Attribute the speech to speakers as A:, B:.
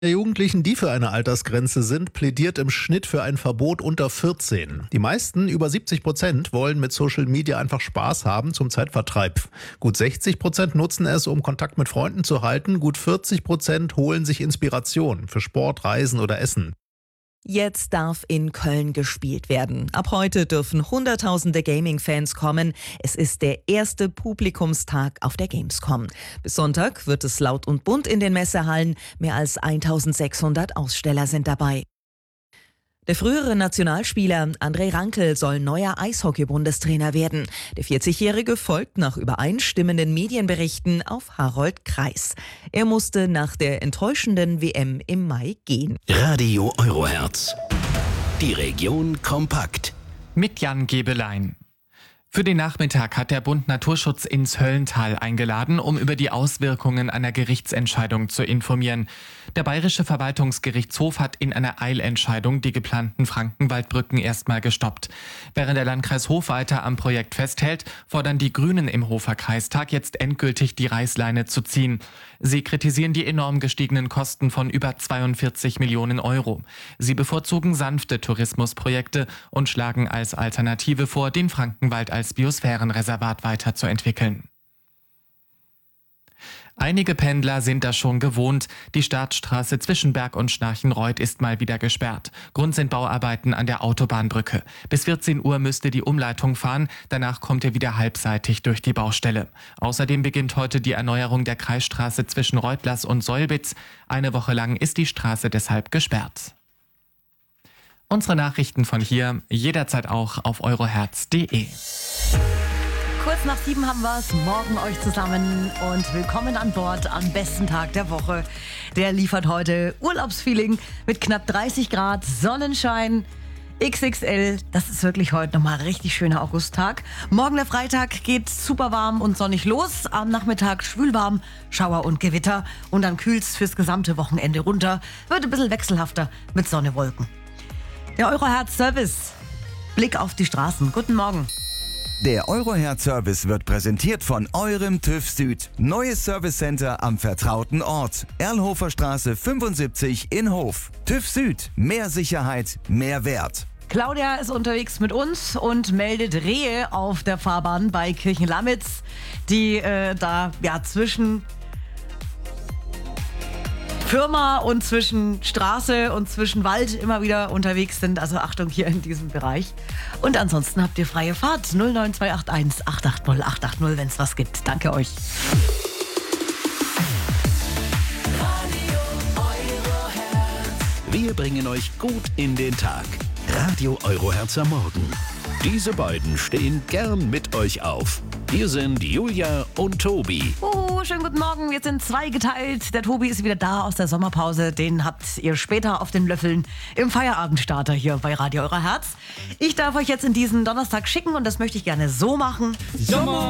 A: Der Jugendlichen, die für eine Altersgrenze sind, plädiert im Schnitt für ein Verbot unter 14. Die meisten, über 70%, wollen mit Social Media einfach Spaß haben zum Zeitvertreib. Gut 60% nutzen es, um Kontakt mit Freunden zu halten. Gut 40% holen sich Inspiration für Sport, Reisen oder Essen.
B: Jetzt darf in Köln gespielt werden. Ab heute dürfen Hunderttausende Gaming-Fans kommen. Es ist der erste Publikumstag auf der Gamescom. Bis Sonntag wird es laut und bunt in den Messehallen. Mehr als 1600 Aussteller sind dabei. Der frühere Nationalspieler André Rankel soll neuer Eishockey-Bundestrainer werden. Der 40-Jährige folgt nach übereinstimmenden Medienberichten auf Harold Kreis. Er musste nach der enttäuschenden WM im Mai gehen.
C: Radio Eurohertz. Die Region kompakt.
D: Mit Jan Gebelein. Für den Nachmittag hat der Bund Naturschutz ins Höllental eingeladen, um über die Auswirkungen einer Gerichtsentscheidung zu informieren. Der Bayerische Verwaltungsgerichtshof hat in einer Eilentscheidung die geplanten Frankenwaldbrücken erstmal gestoppt. Während der Landkreis Hof weiter am Projekt festhält, fordern die Grünen im Hofer Kreistag jetzt endgültig die Reißleine zu ziehen. Sie kritisieren die enorm gestiegenen Kosten von über 42 Millionen Euro. Sie bevorzugen sanfte Tourismusprojekte und schlagen als Alternative vor, den Frankenwald als Biosphärenreservat weiterzuentwickeln. Einige Pendler sind das schon gewohnt. Die Startstraße zwischen Berg und Schnarchenreuth ist mal wieder gesperrt. Grund sind Bauarbeiten an der Autobahnbrücke. Bis 14 Uhr müsste die Umleitung fahren, danach kommt er wieder halbseitig durch die Baustelle. Außerdem beginnt heute die Erneuerung der Kreisstraße zwischen Reutlers und Solbitz. Eine Woche lang ist die Straße deshalb gesperrt. Unsere Nachrichten von hier jederzeit auch auf eurohertz.de.
E: Kurz nach 7 haben wir es. Morgen euch zusammen und willkommen an Bord am besten Tag der Woche. Der liefert heute Urlaubsfeeling mit knapp 30 Grad, Sonnenschein, XXL. Das ist wirklich heute nochmal ein richtig schöner Augusttag. Morgen der Freitag geht super warm und sonnig los. Am Nachmittag schwülwarm, Schauer und Gewitter. Und dann kühlt's fürs gesamte Wochenende runter. Wird ein bisschen wechselhafter mit Sonne, Wolken. Der Eurohertz-Service. Blick auf die Straßen. Guten Morgen.
F: Der Eurohertz-Service wird präsentiert von eurem TÜV Süd. Neues Servicecenter am vertrauten Ort. Erlhofer Straße 75 in Hof. TÜV Süd. Mehr Sicherheit, mehr Wert.
E: Claudia ist unterwegs mit uns und meldet Rehe auf der Fahrbahn bei Kirchenlamitz, die zwischen Firma und zwischen Straße und zwischen Wald immer wieder unterwegs sind. Also Achtung hier in diesem Bereich. Und ansonsten habt ihr freie Fahrt. 09281 880 880, wenn es was gibt. Danke euch.
C: Wir bringen euch gut in den Tag. Radio Eurohertz am Morgen. Diese beiden stehen gern mit euch auf. Hier sind Julia und Tobi.
E: Schönen guten Morgen. Wir sind zweigeteilt. Der Tobi ist wieder da aus der Sommerpause. Den habt ihr später auf den Löffeln im Feierabendstarter hier bei Radio Eurohertz. Ich darf euch jetzt in diesen Donnerstag schicken und das möchte ich gerne so machen.
G: Sommer